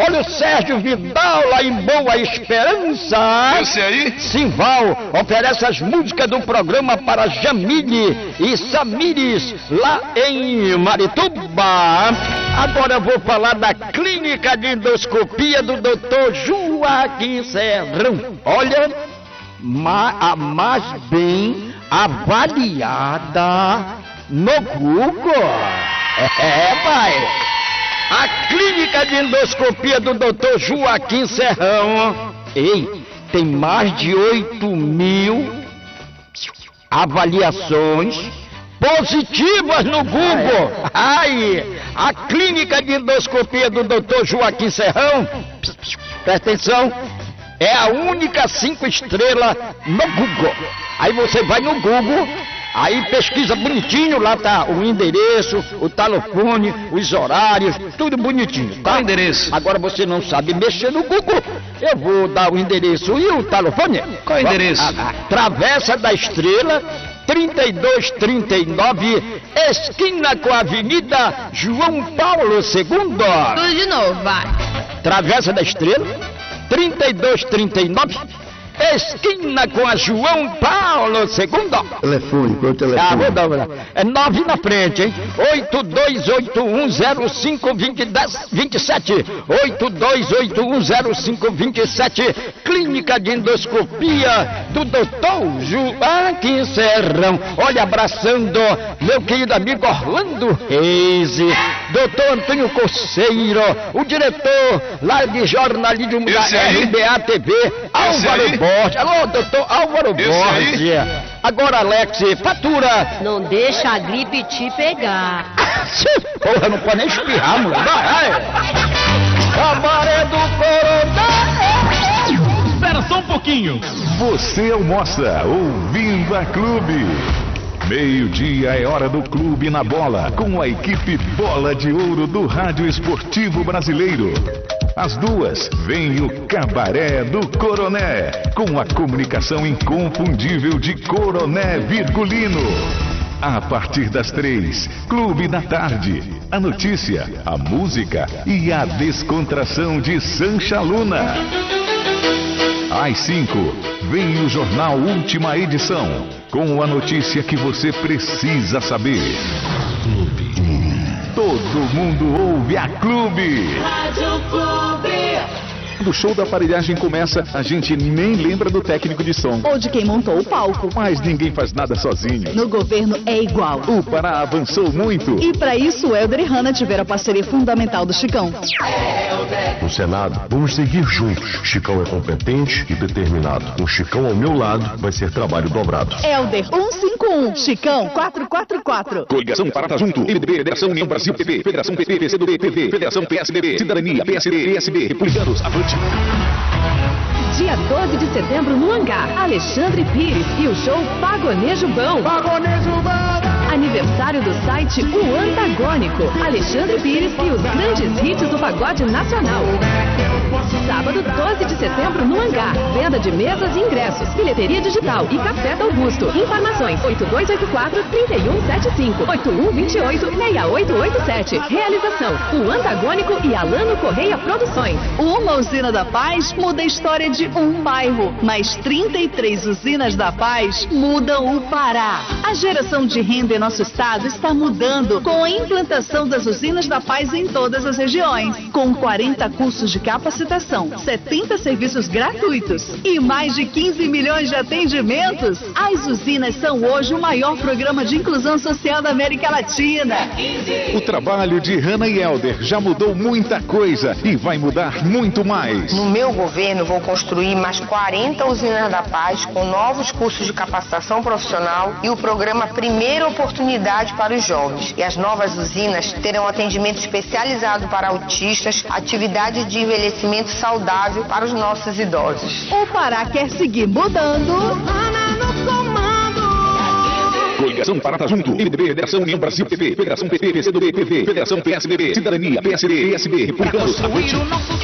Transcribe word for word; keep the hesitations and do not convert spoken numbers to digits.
Olha o Sérgio Vidal lá em Boa Esperança. Esse aí? Simval oferece as músicas do programa para Jamile e Samires lá em Marituba. Agora eu vou falar da clínica de endoscopia do doutor Joaquim Serrão. Olha, ma, a mais bem avaliada no Google. É, pai. A clínica de endoscopia do doutor Joaquim Serrão. Ei, tem mais de oito mil avaliações positivas no Google. Ai, a clínica de endoscopia do doutor Joaquim Serrão, presta atenção, é a única cinco estrelas no Google. Aí você vai no Google, aí pesquisa bonitinho, lá tá o endereço, o telefone, os horários, tudo bonitinho, tá? Qual o endereço? Agora você não sabe mexer no Google, eu vou dar o endereço e o telefone. Qual o endereço? A, a, Travessa da Estrela, trinta e dois trinta e nove, esquina com a Avenida João Paulo segundo. Tudo de novo, vai. Travessa da Estrela, trinta e dois trinta e nove, esquina com a João Paulo segundo. Telefone, qual é o telefone? Ah, vou dar, vou dar. É nove na frente, hein? oito dois oito um zero cinco dois sete. oito dois oito um zero cinco dois sete. Clínica de endoscopia do doutor Joaquim Serrão. Olha, abraçando meu querido amigo Orlando Reis, doutor Antônio Coceiro, o diretor lá de jornalismo da R B A T V, Álvaro Borges. Alô, doutor Álvaro Borges. Agora, Alex, fatura. Não deixa a gripe te pegar. Porra, não pode nem espirrar, mulher. Vai, vai. Cabaré do Coronel. Espera só um pouquinho. Você almoça ouvindo a Clube. Meio-dia é hora do Clube na Bola, com a equipe Bola de Ouro do Rádio Esportivo Brasileiro. Às duas, vem o Cabaré do Coroné, com a comunicação inconfundível de Coroné Virgulino. A partir das três, Clube da Tarde, a notícia, a música e a descontração de Sancha Luna. Às cinco, vem o Jornal Última Edição, com a notícia que você precisa saber. Clube. Todo mundo ouve a Clube. Rádio Clube. Quando o show da aparelhagem começa, a gente nem lembra do técnico de som. Ou de quem montou o palco. Mas ninguém faz nada sozinho. No governo é igual. O Pará avançou muito. E para isso, o Helder e Hanna tiveram a parceria fundamental do Chicão. No Senado, vamos seguir juntos. Chicão é competente e determinado. Com Chicão ao meu lado, vai ser trabalho dobrado. Helder cento e cinquenta e um, Chicão quatrocentos e quarenta e quatro. Coligação Parata Junto, M D B, Federação União Brasil P P, Federação P P, P C do B, P V, Federação P S D B, Cidadania, P S D, P S B, Republicanos, avante. Dia doze de setembro no Hangar, Alexandre Pires e o show Pagonejo Bão. Pagonejo Bão! Aniversário do site O Antagônico, Alexandre Pires e os grandes hits do pagode nacional. Sábado, doze de setembro no Hangar, venda de mesas e ingressos, bilheteria digital e café do Augusto. Informações oito dois oito quatro, três um sete cinco, oito um dois oito, seis oito oito sete. Realização, O Antagônico e Alano Correia Produções. Uma usina da Paz muda a história de um bairro, mas trinta e três usinas da Paz mudam o Pará. A geração de renda em nosso estado está mudando com a implantação das usinas da Paz em todas as regiões, com quarenta cursos de capacitação, setenta serviços gratuitos e mais de quinze milhões de atendimentos. As usinas são hoje o maior programa de inclusão social da América Latina. O trabalho de Hanna e Helder já mudou muita coisa e vai mudar muito mais. No meu governo, vou construir mais quarenta usinas da Paz com novos cursos de capacitação profissional e o programa Primeira Oportunidade para os Jovens. E as novas usinas terão atendimento especializado para autistas, atividade de envelhecimento saudável para os nossos idosos. O Pará quer seguir mudando. Ana no comando. Coligação Parata Junto, M D B, Federação União Brasil P P, Federação P P, P C do B, P V, Federação P S D B, Cidadania, P S D, P S B, Republicanos, avante.